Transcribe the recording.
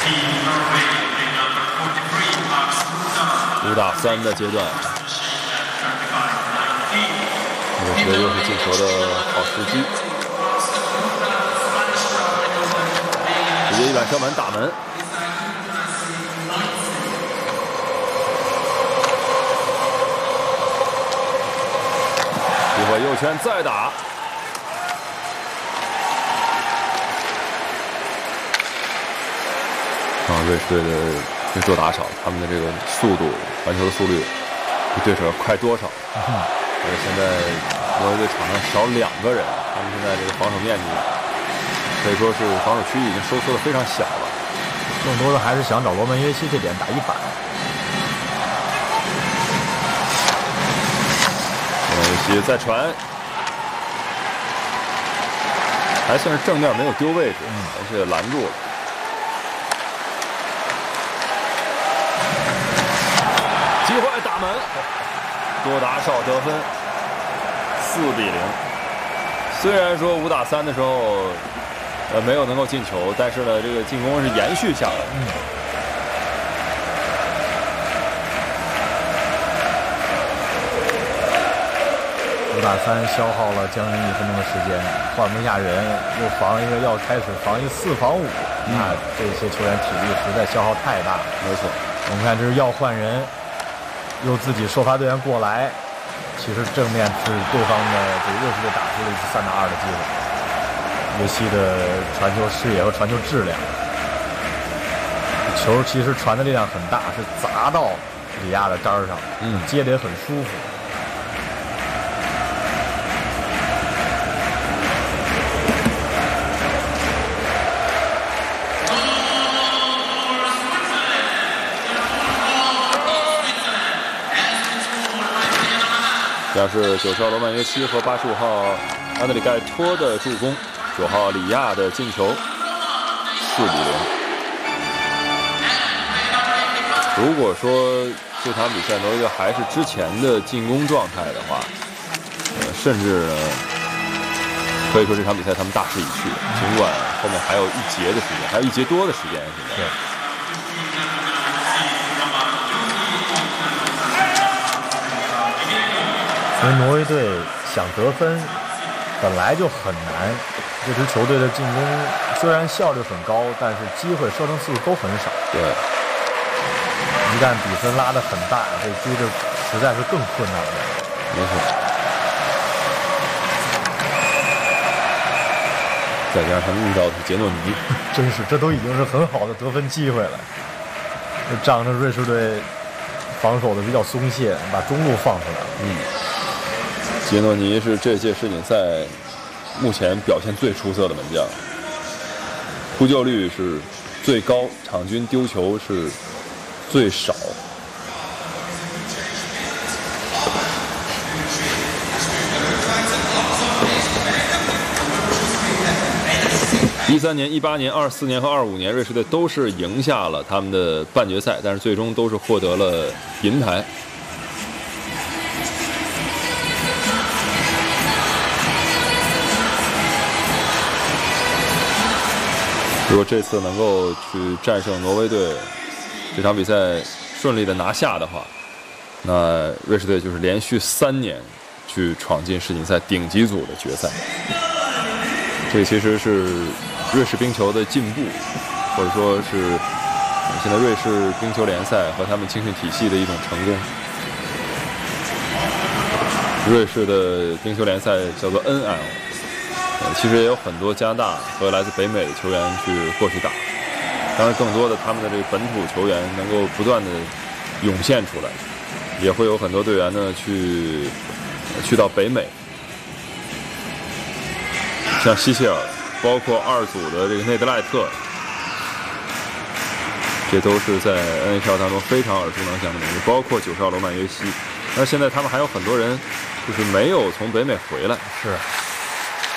5打3的阶段，这又是进球的好时机，直接一板射门打门。机会右圈再打。瑞士队的这做打少，他们的这个速度，传球的速率比对手要快多少？而且现在挪威队场上少2个人，他们现在这个防守面积可以说是防守区域已经收缩的非常小了。 更多的还是想找罗曼约西这点打一板。 罗曼约西再传，还算是正面没有丢位置，而且拦住了。机会打门，多打少得分，4比0。虽然说5打3的时候，没有能够进球，但是呢，这个进攻是延续下来的。 5打3消耗了将近1分钟的时间，换不下人，又防一个要开始防一4防5，那这些球员体力实在消耗太大。 没错， 我们看这是要换人。又自己首发队员过来，其实正面是对方的这个热刺队打出了一次3打2的机会。约西的传球视野和传球质量，球其实传的力量很大，是砸到里亚的杆上，接得也很舒服。 这是90号罗曼约西和85号安德里盖托的助攻，9号里亚的进球，4比0。如果说这场比赛挪威队还是之前的进攻状态的话，甚至呢可以说这场比赛他们大势已去，尽管后面还有1节的时间，还有1节多的时间。现在。 因为挪威队想得分本来就很难，这支球队的进攻虽然效率很高，但是机会射程次数都很少。 对， 一旦比分拉得很大，这追着实在是更困难了。 没错。再加上他们遇到的是杰诺尼， 真是这都已经是很好的得分机会了。这仗着瑞士队防守的比较松懈，把中路放出来了。 杰诺尼是这届世锦赛目前表现最出色的门将，扑救率是最高，场均丢球是最少。13年、18年、24年和25年，瑞士队都是赢下了他们的半决赛，但是最终都是获得了银牌。如果这次能够去战胜挪威队，这场比赛顺利的拿下的话，那瑞士队就是连续3年去闯进世锦赛顶级组的决赛。这其实是瑞士冰球的进步，或者说是现在瑞士冰球联赛和他们青训体系的一种成功。瑞士的冰球联赛叫做 NL。其实也有很多加拿大和来自北美的球员去过去打，当然更多的他们的这个本土球员能够不断的涌现出来，也会有很多队员呢去到北美，像希切尔，包括2组的这个内德赖特，这都是在 NHL 当中非常耳熟能详的名字，包括90号罗曼约西。但是现在他们还有很多人就是没有从北美回来。 是。